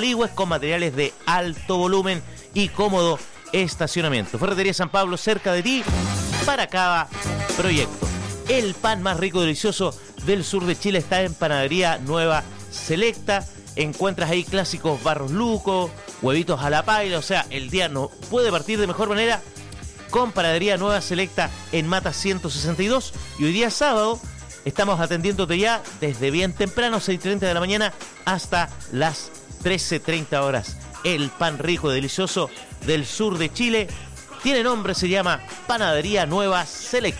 Quilihue con materiales de alto volumen y cómodo estacionamiento. Ferretería San Pablo, cerca de ti para cada proyecto. El pan más rico y delicioso del sur de Chile está en Panadería Nueva Selecta. Encuentras ahí clásicos barros luco, huevitos a la paila, o sea, el día no puede partir de mejor manera con Panadería Nueva Selecta en Mata 162. Y hoy día sábado estamos atendiéndote ya desde bien temprano, 6:30 de la mañana hasta las 13:30 horas. El pan rico y delicioso del sur de Chile tiene nombre, se llama Panadería Nueva Selecta.